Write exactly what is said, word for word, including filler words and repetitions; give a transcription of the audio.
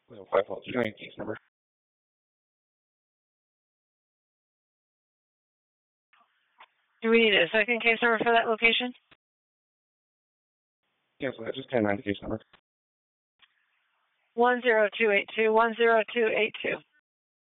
Well, five fault. Do you know any case number? Do we need a second case number for that location? Yes, yeah, so just ten nine case number. One zero two eight two one zero two eight two.